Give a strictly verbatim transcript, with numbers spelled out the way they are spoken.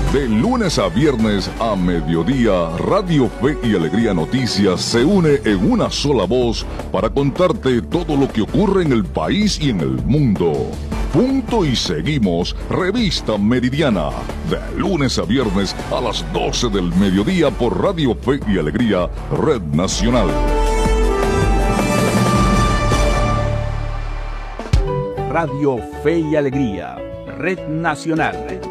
De lunes a viernes a mediodía, Radio Fe y Alegría Noticias se une en una sola voz para contarte todo lo que ocurre en el país y en el mundo. Punto y seguimos, Revista Meridiana, de lunes a viernes a las doce del mediodía por Radio Fe y Alegría, Red Nacional. Radio Fe y Alegría, Red Nacional.